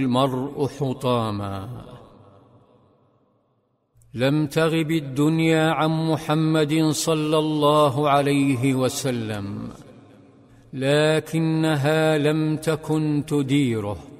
المرء حطاما. لم تغب الدنيا عن محمد صلى الله عليه وسلم، لكنها لم تكن تديره.